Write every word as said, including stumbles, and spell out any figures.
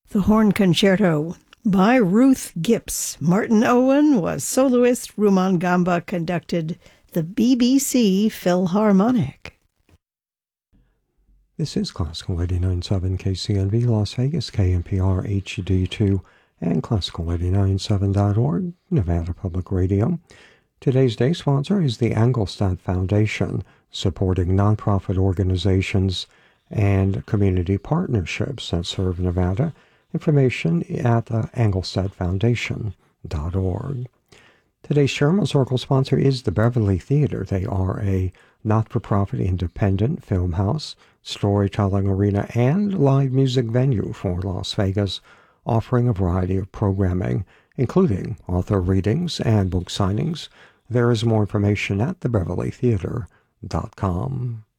The Horn Concerto by Ruth Gipps. Martin Owen was soloist. Rumaan Gamba conducted the B B C Philharmonic. This is Classical eighty-nine point seven K C N V Las Vegas, K N P R H D two, and Classical eighty-nine point seven dot org, Nevada Public Radio. Today's day sponsor is the Engelstad Foundation, supporting nonprofit organizations and community partnerships that serve Nevada. Information at uh, engelstad foundation dot org. Today's Sherman's Oracle sponsor is the Beverly Theater. They are a not-for-profit independent film house, storytelling arena, and live music venue for Las Vegas, offering a variety of programming, including author readings and book signings. There is more information at the beverly theater dot com.